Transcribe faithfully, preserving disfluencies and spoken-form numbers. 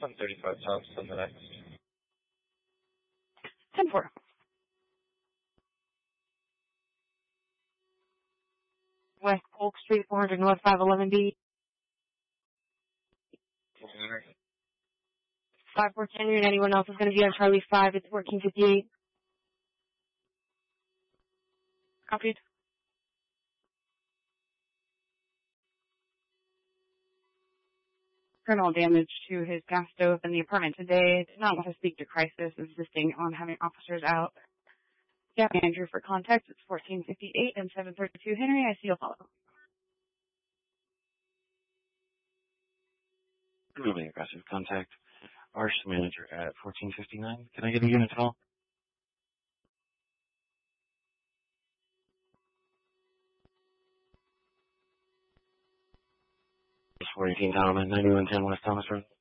one thirty-five tops on the next. ten four. West Polk Street, four hundred North five eleven B. five four ten, and anyone else is going to be on Charlie five. It's fourteen fifty-eight. Copied. Criminal damage to his gas stove in the apartment today. Did not want to speak to crisis, insisting on having officers out. Yeah, Andrew for contact. It's fourteen fifty-eight and seven thirty-two. Henry, I see you'll follow. Moving aggressive contact. Arch manager at fourteen fifty-nine. Can I get a unit call? four eighteen Towerman, ninety-one ten West Thomas Road.